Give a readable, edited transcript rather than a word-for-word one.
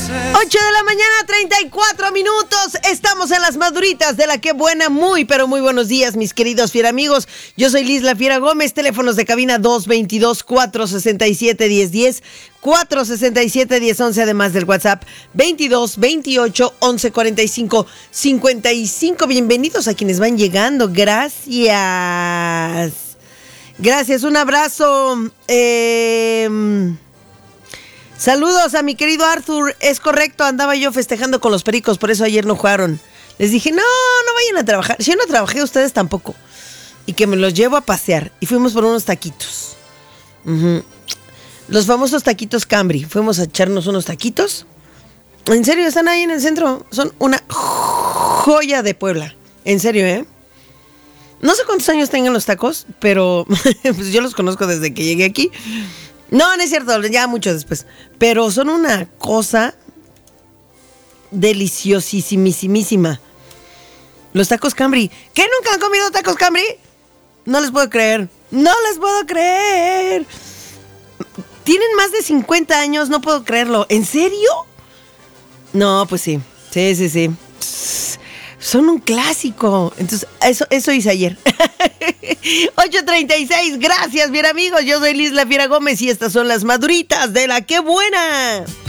8 de la mañana, 34 minutos. Estamos en las maduritas de la que buena. Muy, pero muy buenos días, mis queridos fiera amigos. Yo soy Liz La Fiera Gómez. Teléfonos de cabina 222-467-1010, 467-1011, además del WhatsApp 22-28-11-45-55. Bienvenidos a quienes van llegando. Gracias. Gracias, un abrazo. Saludos a mi querido Arthur. Es correcto, andaba yo festejando con los Pericos, por eso ayer no jugaron. Les dije, no vayan a trabajar. Si yo no trabajé, ustedes tampoco. Y que me los llevo a pasear. Y fuimos por unos taquitos. Los famosos taquitos Cambri. Fuimos a echarnos unos taquitos. En serio, están ahí en el centro. Son una joya de Puebla. En serio, ¿eh? No sé cuántos años tengan los tacos, pero pues yo los conozco desde que llegué aquí. No es cierto, ya mucho después. Pero son una cosa deliciosísimísima. Los tacos Cambri. ¿Qué, nunca han comido tacos Cambri? No les puedo creer. No les puedo creer. Tienen más de 50 años, no puedo creerlo. ¿En serio? No, pues sí. Sí. Son un clásico. Entonces, eso hice ayer. 8:36. Gracias, bien amigos. Yo soy Liz La Fiera Gómez y estas son las maduritas de la que buena.